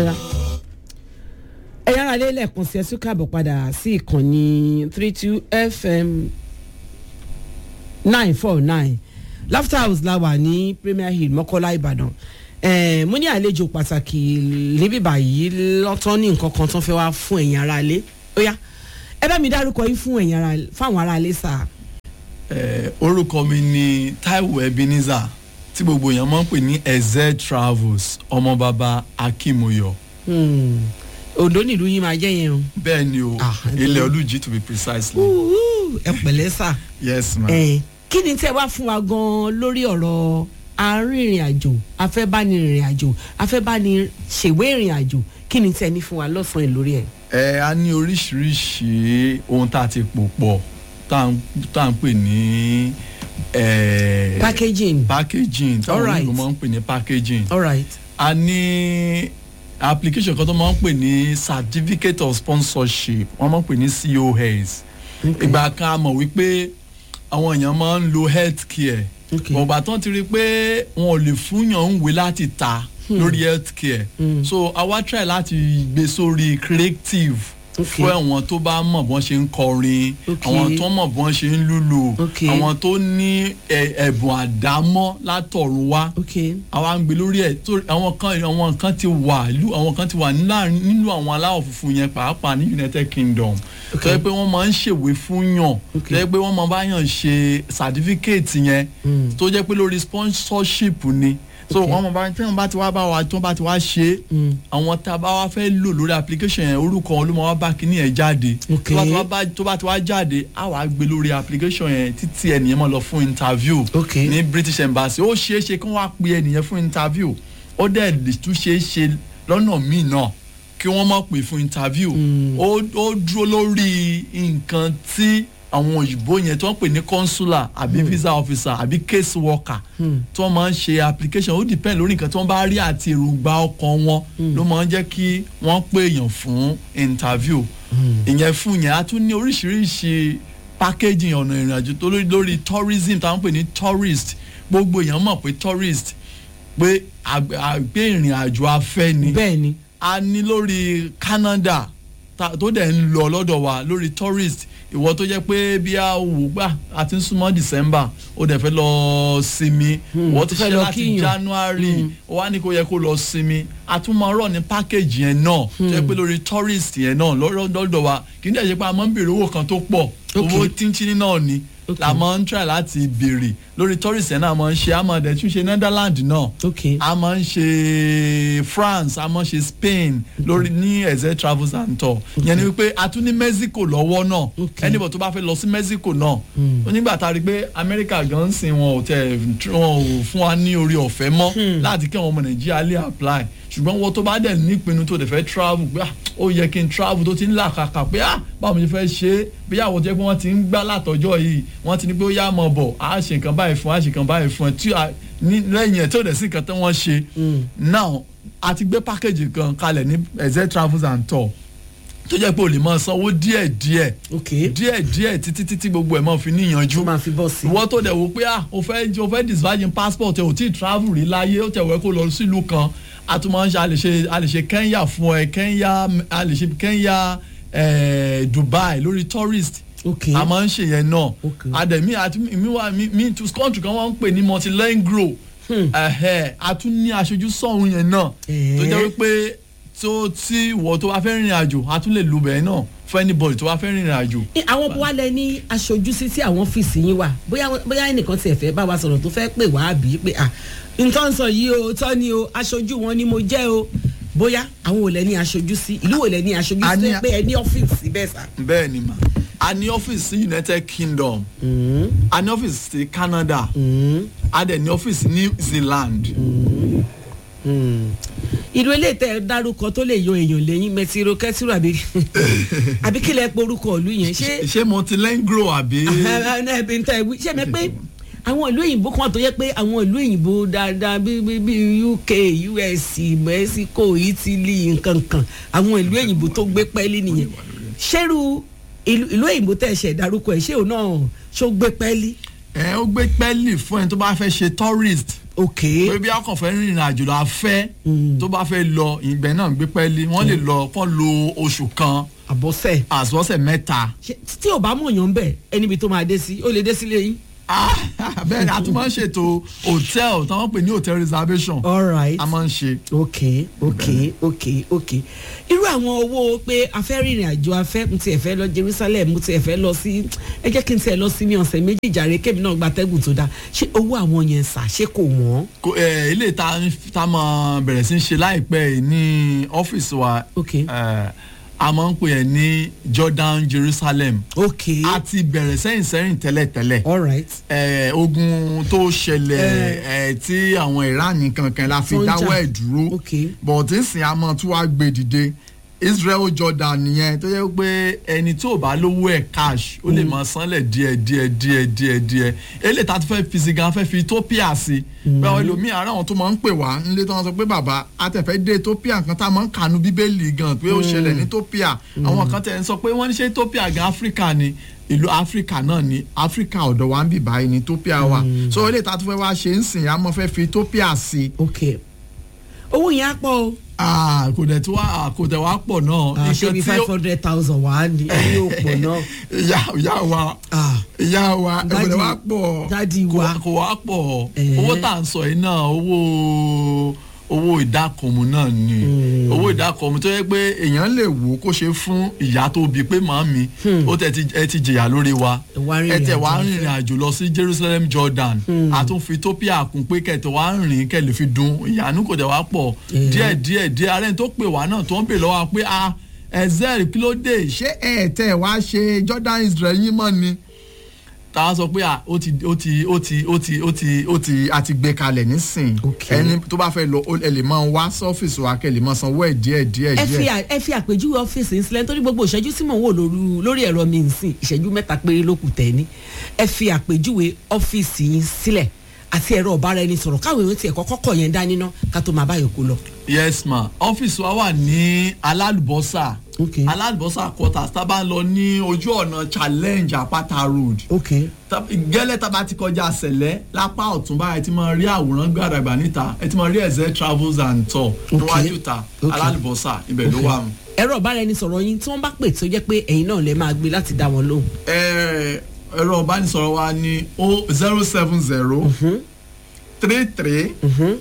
ẹ̀yà ara lélẹ̀ kan sí ẹ̀sùn káàbọ̀ padà sí ìkànnì 32 FM 949 Laughter House la wà ní Premier Hill Mọ́kọ́lá Ìbàdàn. Mo ní àlejò pàtàkì níbí báyìí lọ́tọ́ ní nǹkan kan tó fẹ́ wá fún ẹ̀yin ara lé. Ó yá ẹ bá mi dárúkọ yín fáwọn ara lé sáà. Orúkọ mi ni Taiwo Ebenezer tí gbogbo èèyàn máa ń pè ní Eze Travels ọmọ bàbá Akimoyo. Ondo nílùú yín máa jẹ́ yẹn o. Bẹ́ẹ̀ ni o, ilẹ̀ Olújí to be precisely. Ẹ pẹ̀lẹ́ sà. Yes ma. Kí ni tẹ́ wá fún wa gan-an lórí ọ̀rọ̀ arìnrìn àjò afẹ́bánirìn àjò afẹ́báni ṣèwé ìrìn àjò kí ni tẹ́ ní fún wa lọ́sàn-án lórí ẹ̀. A ní oríṣiríṣi ohun tá a ti pò pọ̀ tá à ń pè ní packaging táwọn olóyìnbó máa ń pè ní packaging. All right. A ní application kan tó máa ń pè ní certificate of sponsorship wọ́n máa ń pè ní COS. Ìgbà kan a mọ̀ wípé àwọn èèyàn máa ń lo health care. Ọ̀gbà tán ti rí pé wọn ò lè fúnyàn ń wé láti ta lórí health care. So àwa try láti gbé sórí creative fún àwọn tó bá mọ̀ bọ́n ṣe ń kọrin, àwọn tó mọ̀ bọ́n ṣe ń lùlù, àwọn tó ní ẹ̀bùn àdámọ́ látọ̀run wá. Àwa ń gbé lórí ẹ̀ àwọn kan ti wà nínú àwọn aláwọ̀ funfun yẹn pàápàá ní United Kingdom. Tó yẹ pé wọ́n máa ń ṣèwé fún yàn, tó yẹ pé wọ́n máa bá yàn ṣe certificate yẹn tó jẹ́ pé lórí sponsorship ni. So wọ́n bá tí wọ́n bá ti wá bá wa tí wọ́n bá ti wá ṣe àwọn tá a bá wá fẹ́ lò lórí application yẹn orúkọ wọn ló máa wá bá kíní yẹn jáde tó bá ti wá jáde á wàá gbé lórí application yẹn títí ẹnìyẹn máa lọ fún interview ní British Embassy. Ó ṣeé ṣe kí wọ́n wá pe ẹnìyẹn fún interview, ó dẹ̀ tún ṣeé ṣe lọ́nà míì náà kí wọ́n má pè fún interview. Ó dúró lórí nǹkan tí àwọn òyìnbó yẹn tí wọ́n pè ní consular àbí visa officer àbí case worker tí wọ́n máa ń ṣe application. Ó depend lórí nǹkan tí wọ́n bá rí àti èròǹgbà ọkàn wọn ló máa ń jẹ́ kí wọ́n pè èèyàn fún interview. Ìyẹn fún yẹn a tún ní oríṣiríṣi packaging ọ̀nà ìrìnàjò tó lórí tourism táwọn pè ní tourist. Gbogbo èèyàn mọ̀ pé tourist pé àgbé ìrìn àjò afẹ́ ni. Bẹ́ẹ̀ni. A ní lórí Canada tó dẹ̀ ń lọ lọ́dọ̀ wa lórí tourist. Ìwọ tó jẹ́ pé bí a wò gbà àti ń súnmọ́ December ó dẹ̀ fẹ́ lọ sinmi, ìwọ tó ṣe láti January ó wá ní kó yẹ kó lọ sinmi. A tún máa rọ̀ ní package yẹn náà tó jẹ́ pé lórí tourist yẹn náà lọ́dọ̀ wa kì í dẹ̀ ṣe pé a máa ń béèrè owó kan tó pọ̀, owó tíntínní náà ni la máa ń try láti béèrè lórí tourist yẹn náà. A máa ń ṣe a máa dẹ̀ tún ṣe Netherlands náà, a máa ń ṣe France, a máa ń ṣe Spain lórí ní Eze Travels and Tour. Yẹn ni wípé a tún ní Mexico lọ́wọ́ náà. Anybody tó bá fẹ́ lọ sí Mexico náà onígbà tá a rí pé America gan sin wọn ò fún wa ní orí ọ̀fẹ́ mọ́ láti kí àwọn ọmọ Nàìjíríà lè apply. Ṣùgbọ́n wọ́n tó bá dẹ̀ nípinnu tó dẹ̀ fẹ́ travel pé ó yẹ kí n travel tó ti ń làkàkà pé báwo ni fẹ́ ṣe é bí àwọn jẹ́ pé wọ́n ti ń gbá látọjọ́ yìí wọ́n ti ní pé ó yá mọ̀ bọ̀ á ṣe nǹkan báyìí fún ẹ tí lẹ́yìn ẹ̀ tí ó dẹ̀ sí nǹkan tí wọ́n ṣe. Now a ti gbé package kan kalẹ̀ ní Eze Travels and Tour tó jẹ́ pé o lè máa sanwó díẹ̀díẹ̀ títí gbogbo ẹ̀ máa fi níyanjú. Ìwọ tó dẹ̀ wò pé o fẹ́ disvirgin passport ẹ̀ ò tí ì travel rí láyé ó tẹ̀ wẹ́ kó lọ sílùú kan. A tún máa ń ṣe a lè ṣe Kenya fún ẹ a lè ṣe Kenya Dubai lórí tourist. A máa ń ṣe yẹn náà. Àdẹ̀mí àti mi to country kan wọ́n ń pè ní Montenegro. A tún ní aṣojú sọ̀hún yẹn náà tó jẹ́ wípé tí ìwọ tó bá fẹ́ rìnrìn àjò a tún lè lu bẹ́ẹ̀ náà fún anybody tó bá fẹ́ rìnrìn àjò. Àwọn buwalẹ̀ ní aṣojú sí àwọn ọ́fíìsì yín wà bóyá ẹnìkan tiẹ̀ fẹ́ bá wa sọ̀rọ̀ tó fẹ́ pè wá àbí pé nǹkan sọ yìí o tọ́ ni o aṣojú wọn ni mo jẹ́ o bóyá àwọn ò lẹ ní aṣojú sí ìlú ò lẹ ní aṣojú sí pé ẹ ní ọ́fíìsì bẹ́ẹ̀ sà. Bẹ́ẹ̀ ni mà a ní ọ́fíìsì sí United Kingdom, a ní ọ́fíìsì sí Canada, a dẹ̀ ní ọ́fíìsì New Zealand. Ìlú eléyìí tẹ dárúkọ tó lè yọ èèyàn lẹ́yìn mẹtiro kẹtìrò àbí kílẹ̀ porúkọ ìlú yẹn ṣé Montenegro àbí. ṣé mi pé àwọn ìlú òyìnbó kan tó yẹ pé àwọn ìlú òyìnbó dáadáa bí UK, US, Mexico, Italy nkankan àwọn ìlú òyìnbó tó gbé pẹ́ẹ́lí nìyẹn. ṣẹ́rù ìlú òyìnbó tẹ̀ ṣẹ̀ dárúkọ ẹ̀ ṣé òun náà ṣó gbé pẹ́ẹ́lí. Ó gbé pẹ́ẹ́lì fún ẹni tó bá fẹ́ ṣe tourist. ok pé bí a kàn fẹ́ rìnrìn àjò lọ afẹ́ tó bá fẹ́ lọ ìgbẹ́ náà gbé pẹ́ẹ́lí wọ́n lè lọ kán lo oṣù kan àsọ̀ọ̀sẹ̀ mẹ́ta. tí ò bá mọ̀yàn bẹ̀ ẹni ibi tó máa dé sí ó lè dé sílé yín. bẹ́ẹ̀ ni a tún máa ń ṣètò hotel tí wọ́n pè ní hotel reservation. all right a máa ń ṣe. ok irú àwọn owó pé a fẹ́ rìnrìn àjò afẹ́ mo tiẹ̀ fẹ́ lọ Jerusalem mo tiẹ̀ fẹ́ lọ sí ẹ jẹ́ kí n tiẹ̀ lọ sí ní ọ̀sẹ̀ méjì jàre kébì náà gbatẹ́gùn tó dáa ṣé owó àwọn yẹn sà ṣé kò wọ́n. ilé tá máa bẹ̀rẹ̀ sí í ṣe láìpẹ́ ní ọ́fíìsì wa. a máa ń pè ẹ́ ní Jordan Jerusalem. a ti bẹ̀rẹ̀ sẹ́yìn tẹ́lẹ̀tẹ́lẹ̀. all right. ogun tó ṣẹlẹ̀ tí àwọn Iran kankan la fi dáwọ́ ẹ̀ dúró. but nsìn a máa tún wá gbé dìde Israel Jordan nìyẹn tó yẹ pé ẹni tó bá lówó ẹ̀ cash ó lè máa sanlẹ̀ díẹ̀ eléyìí tá a ti fẹ́ fi sí gan fẹ́ fi Ethiopia sí bẹ́ẹ̀ ẹlòmíì ara àwọn tó máa ń pè wá nílé tó máa sọ pé bàbá àtẹ̀fẹ́ dé Ethiopia kan tá a máa ń kànú bíbélì gan pé ó ṣẹlẹ̀ ní Ethiopia àwọn kan tẹ̀ ń sọ pé wọ́n ní ṣe Ethiopia gan Africa ni ìlú Africa náà ni Africa ọ̀dọ̀ wa ń bì báyìí ní Ethiopia wa so eléyìí tá a ti fẹ́ wá ṣe ń sìn á mọ̀ fẹ́ fi Ethiopia sí. owó yẹn á pọ̀ o kò dẹ̀ wá pọ̀ náà. ṣé bí 500,000 wà á ní yóò pọ̀ náà. ìyá wa kò dẹ̀ wá pọ̀. dádì wa kò wá pọ̀ owó tá à ń sọ yìí náà owó ìdákọ̀mù náà ni owó ìdákọ̀mù tó yẹ pé èèyàn lè wò kó ṣe fún ìyá tó bí pé màmí ó ẹ ti jìyà lórí wa ẹ tẹ̀ wá rìnrìn àjò lọ sí Jerusalem Jordan àtúnfi Ethiopia kún pé kẹ̀tẹ̀ wá rìn kẹ̀ lè fi dun ìyànú kò dẹ̀ wá pọ̀ díẹ̀ arẹ́ni tó pè wá náà tó ń bè lọ́wọ́ pé Ezel kí ló dé ṣé ẹ̀ tẹ̀ wá ṣe Jordan Israel yín mọ́ ni tá a sọ pé a ti gbé kalẹ̀ nísìn ẹni tó bá fẹ́ lọ ẹ lè máa wá sọ́fíìsì wa kẹ́ lè máa sanwó ẹ̀ díẹ̀. ẹ fi àpèjúwe ọ́fíìsì ń sílẹ̀ nítorí gbogbo ìṣẹ́jú tí mò ń wò lórí ẹ̀rọ mi nsìn ìṣẹ́jú 3 péré ló kù tẹ̀ ní ẹ fi àpèjúwe ọ́fíìsì yín sílẹ̀ àti ẹ̀rọ ọ̀báraẹnisọ̀rọ̀ káwọn èèyàn tiẹ̀ kọ́kọ́ kọ̀ yẹn dání ná ká tó máa bá yòókù lọ. yes ma ọ́fíìsì wa wà ní alálùbọ́sà alálùbọ́sà quarters tá a bá ń lọ ní ojú ọ̀nà challenge Àpáta road gẹ́lẹ́ tá a bá ti kọjá Sẹ̀lẹ̀ lápá ọ̀tún báyìí ti máa rí àwòrán gbàdàgbà níta ẹ ti máa rí Ezel travels and tour níwájú ta alálùbọ́sà ibẹ̀ ló wà. ẹ̀rọ ọ̀báraẹnisọ̀rọ̀ yín tí wọ́n bá pè tó jẹ́ pé ẹ̀yin náà lè máa gbé láti dá wọn lóhùn. ẹ̀rọ ìbánisọ̀rọ̀ wa ní 070 33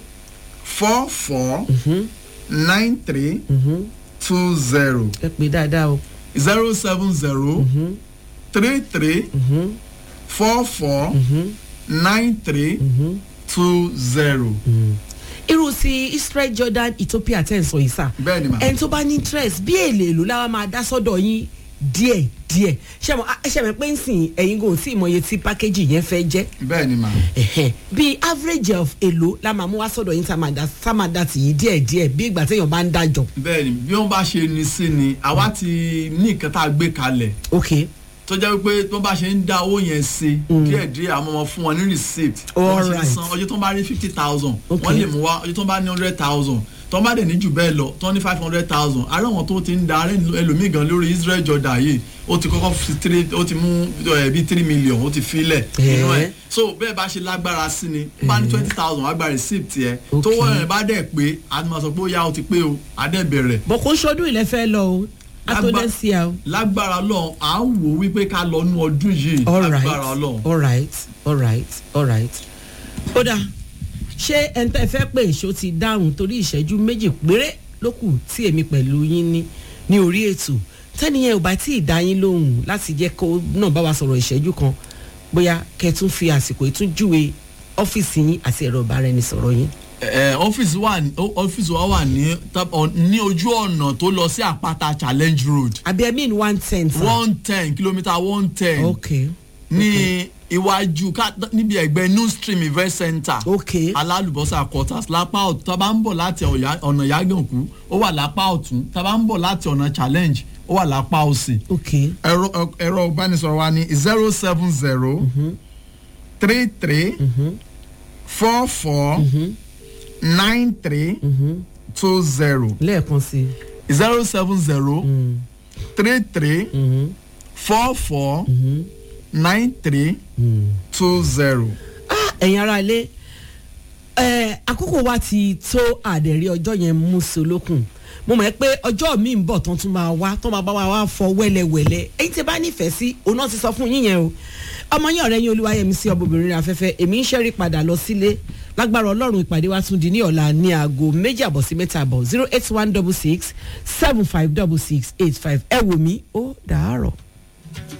44 93 20. ẹ pè dáadáa o. 070 33 44 93 20. irú sí Israel Jordan Ethiopia tẹ̀ ń sọ yìí sá. bẹ́ẹ̀ ni ma. ẹni tó bá ní interest bí èlé èlò láwa máa dá sọ́dọ̀ yín díẹ̀ ṣe mọ̀ pé ń sìn ẹ̀yin kò tí ì mọ iye tí pákéjì yẹn fẹ́ jẹ́. bẹ́ẹ̀ ni ma. bí average of èlò la máa mú wá sọ́dọ̀ yín tá máa dá tì yín díẹ̀ bí ìgbà téèyàn bá ń dájọ́. bẹ́ẹ̀ ni bí wọ́n bá ṣe ní sí ni àwa ti ní nǹkan tá a gbé kalẹ̀. tó jẹ́ wípé tó bá ṣe ń dá owó yẹn sí díẹ̀díẹ̀ àwọn ọmọ fún wọn ní receipt. wọ́n ṣe san ọjọ́ tó ń bá rí 50,000 wọ́n lè mú wá ọjọ́ tó ń bá ní 100,000 tó ń bá dẹ̀ ní jù bẹ́ẹ̀ lọ tó ní 500,000 àárẹ̀ wọn tó ti ń da ẹlòmíì gan lórí Israel Jordan yìí ó ti kọ́kọ́ fi ó ti mú bíi 3 million ó ti filẹ̀ nínú ẹ̀ so bẹ́ẹ̀ bá ṣe lágbára sí ni bá ní 20,000 wá gba receipt yẹn tó wọ́n rẹ̀ bá dẹ̀ pé a ti máa sọ pé ó yá ó ti pé o a dẹ̀ bẹ̀rẹ̀. bọ̀ kó ṣọdún ilẹ̀ fẹ́ lọ o atọ́dẹ́sí a o. lágbára Ọlọ́run à ń wò wípé ká lọ nú ọdún yìí lágbára Ọlọ́run. all right ó dáa ṣé ẹni tẹ́ fẹ́ pé ìṣó ti dáhùn torí ìṣẹ́jú 2 péré ló kù tí èmi pẹ̀lú yín ní orí ètò tẹ́niyẹn ò bá tí ì dá yín lóhùn láti jẹ́ kó náà bá wa sọ̀rọ̀ ìṣẹ́jú kan bóyá kẹ́tún fi àsìkò ìtújúwe ọ́fíìsì yín àti ẹ̀rọ ìbáraẹnisọ̀rọ̀ yín. ọ́fíìsì wa wà ní ojú ọ̀nà tó lọ sí Àpáta challenge road. àbí ẹ mean 110. 110 kìlómítà 110. okay. ní iwájú níbi ẹgbẹ́ New Stream Event Center. okay. alálùbọ́sà quarters lápá ọ̀tún tá a bá ń bọ̀ láti ọ̀nà Yágànkú ó wà lápá ọ̀tún tá a bá ń bọ̀ láti ọ̀nà challenge ó wà lápá òsì. okay. ẹ̀rọ ìbánisọ̀rọ̀ wa ní 070 33 44 93 20. lẹ́ẹ̀kan sí. 070 33 44 93 20. ẹ̀yin ará ilé àkókò wa ti tó àdẹ̀rí ọjọ́ yẹn mú solókùn mo mọ̀ pé ọjọ́ mi ń bọ̀ tán tún máa wá tán máa bá wa fọ wẹ́lẹ́wẹ́lẹ́ èyí tí bá nífẹ̀ẹ́ sí òun náà ti sọ fún yín yẹn o ọmọ yín ọ̀rẹ́ yín Olúwayẹmísí ọmọbìnrin afẹ́fẹ́ èmi ń ṣẹ́rí padà lọ sílé lágbára Ọlọ́run ìpàdé wa tún di ní ọ̀la ní aago 2:00 sí 3:00 08166 756685 ẹ wò mí ó dàárọ̀.